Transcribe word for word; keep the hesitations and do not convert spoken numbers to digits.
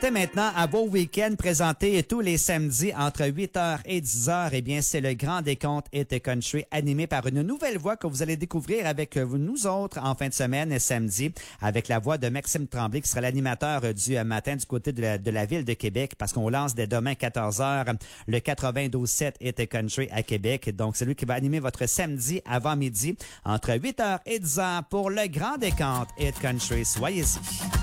Maintenant, à vos week-ends présentés tous les samedis entre huit heures et dix heures, eh bien, c'est le Grand Décompte Hit Country animé par une nouvelle voix que vous allez découvrir avec nous autres en fin de semaine et samedi, avec la voix de Maxime Tremblay qui sera l'animateur du matin du côté de la, de la ville de Québec, parce qu'on lance dès demain quatorze heures le quatre-vingt-douze sept Hit Country à Québec. Donc, c'est lui qui va animer votre samedi avant midi entre huit heures et dix heures pour le Grand Décompte Hit Country. Soyez-y.